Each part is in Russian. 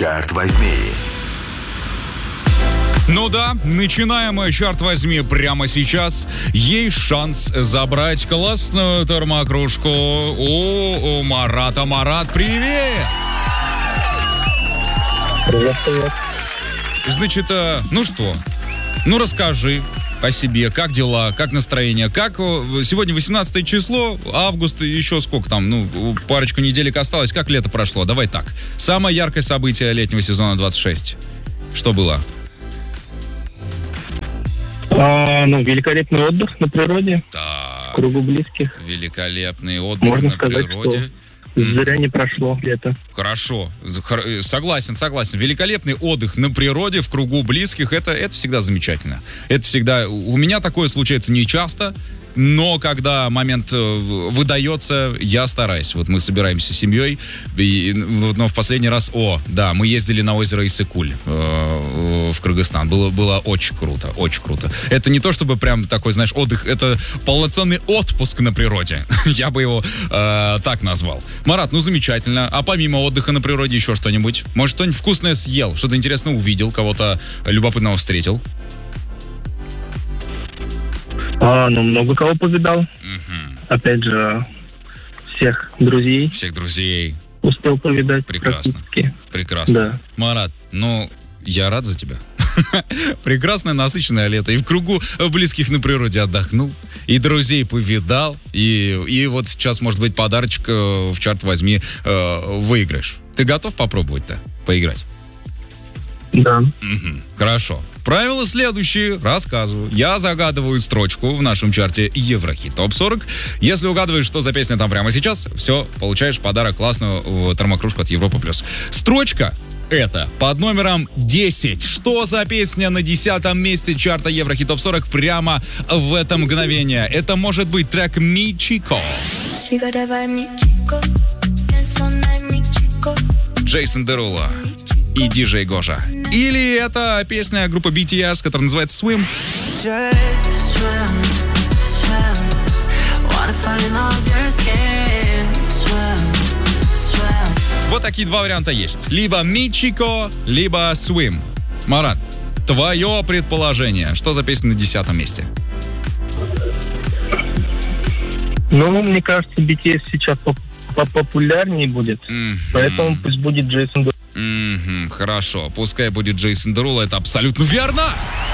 Чарт возьми. Ну да, начинаем «Чарт возьми» прямо сейчас. Есть шанс забрать классную термокружку у Марата. Марат, привет! Привет. Значит, ну что, расскажи о себе, как дела, как настроение, как сегодня 18 число, август, еще сколько там, парочку неделек осталось, как лето прошло, давай так. Самое яркое событие летнего сезона 26, что было? Великолепный отдых на природе, в кругу близких. Великолепный отдых Можно на сказать, природе. Зря не прошло лето. Хорошо, согласен. Великолепный отдых на природе в кругу близких, это всегда замечательно. Это всегда, у меня такое случается не часто, но когда момент выдается, я стараюсь. Вот мы собираемся с семьей, но в последний раз, мы ездили на озеро Иссык-Куль в Кыргызстан. Было очень круто, очень круто. Это не то, чтобы прям такой, знаешь, отдых, это полноценный отпуск на природе. Я бы его так назвал. Марат, замечательно. А помимо отдыха на природе еще что-нибудь? Может, что-нибудь вкусное съел, что-то интересное увидел, кого-то любопытного встретил? Много кого повидал. Опять же, всех друзей. Успел повидать. Прекрасно. Да. Марат, я рад за тебя. Прекрасное, насыщенное лето. И в кругу близких на природе отдохнул. И друзей повидал. И вот сейчас, может быть, подарочек в «Чарт возьми» выиграешь. Ты готов попробовать-то поиграть? Да. Хорошо. Правила следующие. Рассказываю. Я загадываю строчку в нашем чарте Еврохит ТОП-40. Если угадываешь, что за песня там прямо сейчас, все, получаешь подарок, классную термокружку от Европа+. Строчка это под номером 10. Что за песня на 10-м месте чарта Еврохит ТОП-40 прямо в это мгновение? Это может быть трек «Мичико». Джейсон Дерула и диджей Гожа. Или это песня группы BTS, которая называется «Swim». Вот такие два варианта есть. Либо «Мичико», либо «Swim». Марат, твое предположение. Что за песня на 10-м месте? Мне кажется, BTS сейчас популярнее будет. Поэтому пусть будет Джейсон Дерула. Хорошо, пускай будет Джейсон Дерула, это абсолютно верно.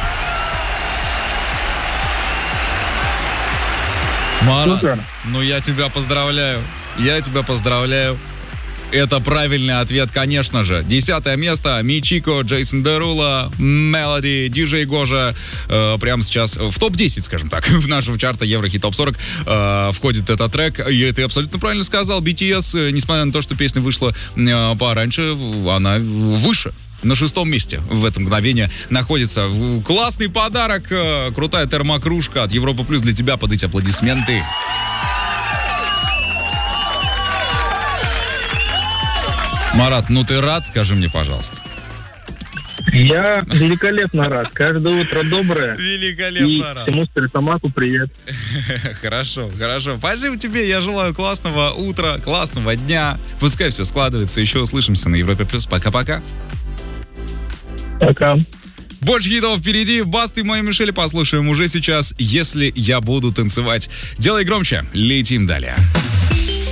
Марат, я тебя поздравляю. Это правильный ответ, конечно же. 10-е место. Мичико, Джейсон Дерула, Мелоди, диджей Гожа. Прямо сейчас в топ-10, скажем так, в нашем чарте Еврохит ТОП-40 входит этот трек. И ты абсолютно правильно сказал. BTS, несмотря на то, что песня вышла пораньше, она выше. На 6-м месте в это мгновение находится. Классный подарок. Крутая термокружка от Европа Плюс для тебя под эти аплодисменты. Марат, ты рад? Скажи мне, пожалуйста. Я великолепно рад. Каждое утро доброе. Великолепно рад. И всему Стерлитамаку привет. Хорошо. Спасибо тебе. Я желаю классного утра, классного дня. Пускай все складывается. Еще услышимся на Европе Плюс. Пока-пока. Пока. Больше хитов впереди. Басты моей Мишели послушаем уже сейчас. Если я буду танцевать. Делай громче. Летим далее.